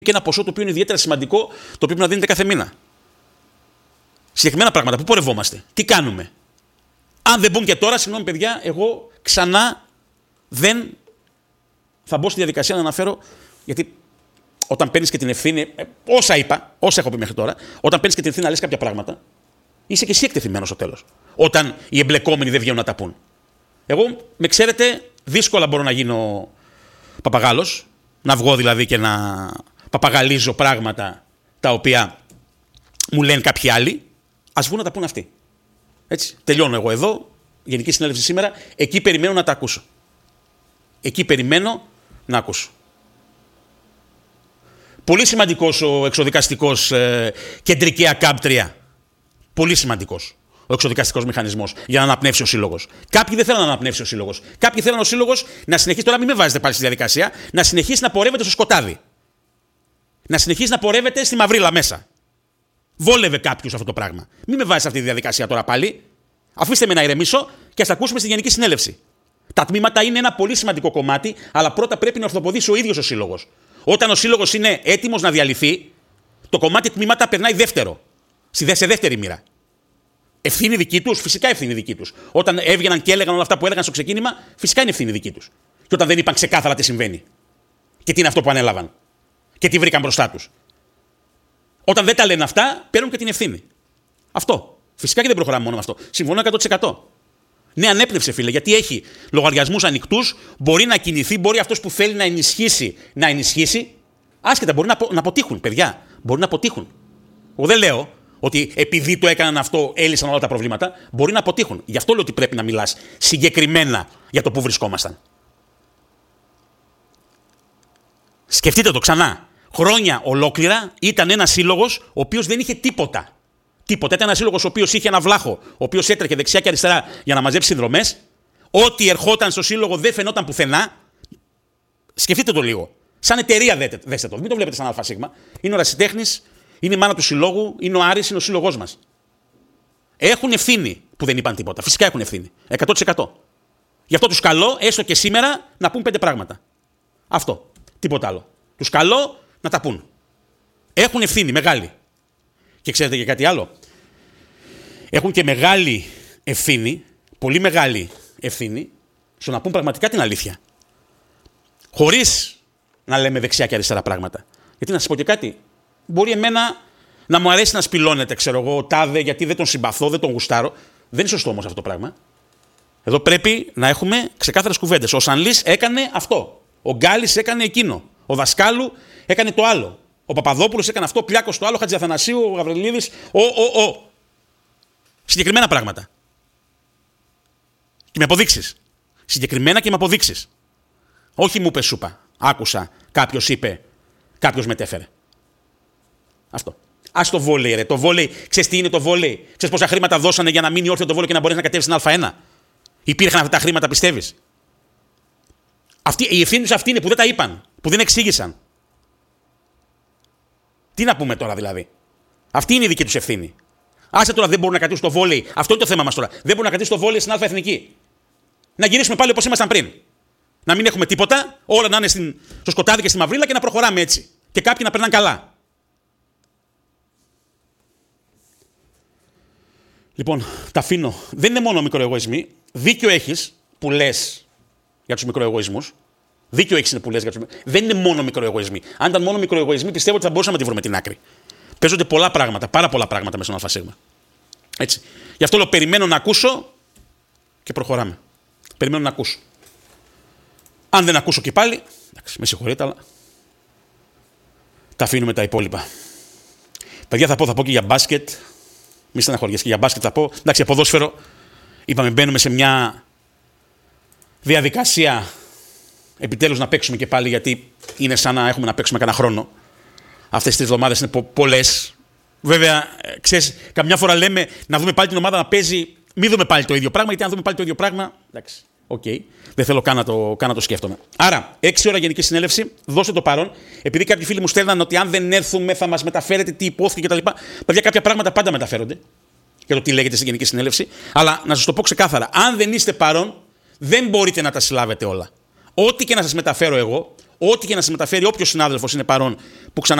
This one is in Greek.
και ένα ποσό το οποίο είναι ιδιαίτερα σημαντικό, το οποίο πρέπει να δίνεται κάθε μήνα. Συγκεκριμένα πράγματα. Πού πορευόμαστε, τι κάνουμε. Αν δεν μπουν και τώρα, συγγνώμη παιδιά, εγώ ξανά δεν θα μπω στη διαδικασία να αναφέρω, γιατί όταν παίρνεις και την ευθύνη, όσα έχω πει μέχρι τώρα, όταν παίρνεις και την ευθύνη να λες κάποια πράγματα, είσαι και εσύ εκτεθειμένος στο τέλος. Όταν οι εμπλεκόμενοι δεν βγαίνουν να τα πούν. Εγώ, με ξέρετε, δύσκολα μπορώ να γίνω παπαγάλος, να βγω δηλαδή και να παπαγαλίζω πράγματα τα οποία μου λένε κάποιοι άλλοι, ας βγουν να τα πούν αυτοί. Έτσι. Τελειώνω εγώ εδώ, Γενική Συνέλευση σήμερα, εκεί περιμένω να τα ακούσω. Εκεί περιμένω να ακούσω. Πολύ σημαντικός ο εξοδικαστικός κεντρική ΑΚΑΜ3. Πολύ σημαντικός ο εξοδικαστικός μηχανισμός για να αναπνεύσει ο σύλλογος. Κάποιοι δεν θέλουν να αναπνεύσει ο σύλλογος. Κάποιοι θέλουν ο σύλλογος να συνεχίσει, τώρα μην με βάζετε πάλι στη διαδικασία, να συνεχίσει να πορεύεται στο σκοτάδι. Να συνεχίσει να πορεύεται στη μαυρίλα μέσα. Βόλευε κάποιους αυτό το πράγμα. Μην με βάζετε σε αυτή τη διαδικασία τώρα πάλι. Αφήστε με να ηρεμήσω και ας ακούσουμε στη Γενική Συνέλευση. Τα τμήματα είναι ένα πολύ σημαντικό κομμάτι, αλλά πρώτα πρέπει να ορθοποδήσει ο ίδιος ο σύλλογος. Όταν ο σύλλογος είναι έτοιμος να διαλυθεί, το κομμάτι τμήματα περνάει δεύτερο. Σε δεύτερη μοίρα. Ευθύνη δική τους, φυσικά ευθύνη δική τους. Όταν έβγαιναν και έλεγαν όλα αυτά που έλεγαν στο ξεκίνημα, φυσικά είναι ευθύνη δική τους. Και όταν δεν είπαν ξεκάθαρα τι συμβαίνει. Και τι είναι αυτό που ανέλαβαν. Και τι βρήκαν μπροστά τους. Όταν δεν τα λένε αυτά, παίρνουν και την ευθύνη. Αυτό. Φυσικά και δεν προχωράμε μόνο με αυτό. Συμφωνώ 100%. Ναι, ανέπνευσε, φίλε, γιατί έχει λογαριασμούς ανοιχτούς, μπορεί να κινηθεί, μπορεί αυτός που θέλει να ενισχύσει. Άσχετα, μπορεί να αποτύχουν, παιδιά. Μπορεί να αποτύχουν. Εγώ δεν λέω ότι επειδή το έκαναν αυτό έλυσαν όλα τα προβλήματα. Μπορεί να αποτύχουν. Γι' αυτό λέω ότι πρέπει να μιλάς συγκεκριμένα για το που βρισκόμασταν. Σκεφτείτε το ξανά. Χρόνια ολόκληρα ήταν ένας σύλλογος ο οποίος δεν είχε τίποτα. Τίποτα. Ήταν ένας σύλλογος ο οποίος είχε ένα βλάχο, ο οποίος έτρεχε δεξιά και αριστερά για να μαζέψει συνδρομές. Ό,τι ερχόταν στο σύλλογο δεν φαινόταν πουθενά. Σκεφτείτε το λίγο. Σαν εταιρεία δέστε το. Μην το βλέπετε σαν ΑΣ. Είναι ο ερασιτέχνης, είναι η μάνα του συλλόγου, είναι ο Άρης, είναι ο σύλλογός μας. Έχουν ευθύνη που δεν είπαν τίποτα. Φυσικά έχουν ευθύνη. 100%. Γι' αυτό τους καλώ, έστω και σήμερα, να πούν 5 πράγματα. Αυτό. Τίποτα άλλο. Τους καλώ να τα πούν. Έχουν ευθύνη μεγάλη. Και ξέρετε και κάτι άλλο. Έχουν και μεγάλη ευθύνη, πολύ μεγάλη ευθύνη, στο να πούν πραγματικά την αλήθεια. Χωρίς να λέμε δεξιά και αριστερά πράγματα. Γιατί να σας πω και κάτι. Μπορεί εμένα να μου αρέσει να σπηλώνεται, ξέρω εγώ, τάδε, γιατί δεν τον συμπαθώ, δεν τον γουστάρω. Δεν είναι σωστό όμως αυτό το πράγμα. Εδώ πρέπει να έχουμε ξεκάθαρες κουβέντες. Ο Σανλής έκανε αυτό. Ο Γκάλης έκανε εκείνο. Ο Δασκάλου έκανε το άλλο. Ο Παπαδόπουλος έκανε αυτό, Πλιάκος το άλλο, Χατζηθανασίου, ο Γαβριλίδης, Συγκεκριμένα πράγματα. Και με αποδείξεις. Συγκεκριμένα και με αποδείξεις. Όχι μου είπε σούπα. Άκουσα, κάποιος είπε, κάποιος μετέφερε. Αυτό. Ας το βόλεϊ, ρε. Το βόλεϊ, ξέρεις τι είναι το βόλεϊ. Ξέρεις πόσα χρήματα δώσανε για να μείνει όρθιο το βόλεϊ και να μπορέσει να κατέβει στην Α1. Υπήρχαν αυτά τα χρήματα, πιστεύεις. Η ευθύνη τους αυτή είναι που δεν τα είπαν, που δεν εξήγησαν. Τι να πούμε τώρα δηλαδή. Αυτή είναι η δική τους ευθύνη. Άσε τώρα, δεν μπορούν να κρατήσουν το βόλεϊ. Αυτό είναι το θέμα μας τώρα. Δεν μπορούν να κρατήσουν το βόλεϊ στην Α εθνική. Να γυρίσουμε πάλι όπως ήμασταν πριν. Να μην έχουμε τίποτα, όλα να είναι στο σκοτάδι και στη μαυρίλα και να προχωράμε έτσι. Και κάποιοι να περνάνε καλά. Λοιπόν, τα αφήνω. Δεν είναι μόνο μικροεγωισμοί. Δίκιο έχεις που λες για τους μικροεγωισμούς. Δίκιο έχεις που λες για τους μικροεγωισμούς. Δεν είναι μόνο μικροεγωισμοί. Αν ήταν μόνο μικροεγωισμοί, πιστεύω ότι θα μπορούσαμε να τη βρούμε την άκρη. Παίζονται πολλά πράγματα, πάρα πολλά πράγματα μέσα στον ΑΣ. Έτσι. Γι' αυτό λέω περιμένω να ακούσω και προχωράμε. Περιμένω να ακούσω. Αν δεν ακούσω και πάλι, εντάξει, με συγχωρείτε, αλλά τα αφήνουμε τα υπόλοιπα. Παιδιά, θα πω και για μπάσκετ. Μη στεναχωριέσαι, και για μπάσκετ θα πω. Εντάξει, για ποδόσφαιρο, είπαμε, μπαίνουμε σε μια διαδικασία επιτέλους να παίξουμε και πάλι, γιατί είναι σαν να έχουμε να παίξουμε κανένα χρόνο. Αυτές τις εβδομάδες είναι πολλές. Βέβαια, ξέρεις, καμιά φορά λέμε να δούμε πάλι την ομάδα να παίζει. Μην δούμε πάλι το ίδιο πράγμα, γιατί αν δούμε πάλι το ίδιο πράγμα. Εντάξει, οκ. Δεν θέλω καν να το σκέφτομαι. Άρα, 6 ώρα Γενική Συνέλευση, δώστε το παρόν. Επειδή κάποιοι φίλοι μου στέλναν ότι αν δεν έρθουμε θα μας μεταφέρετε τι υπόθηκε κτλ. Παιδιά, κάποια πράγματα πάντα μεταφέρονται για το τι λέγεται στη Γενική Συνέλευση. Αλλά να σας το πω ξεκάθαρα, αν δεν είστε παρόν, δεν μπορείτε να τα συλλάβετε όλα. Ό,τι και να σας μεταφέρω εγώ, ό,τι και να συμμεταφέρει όποιος συνάδελφος είναι παρόν που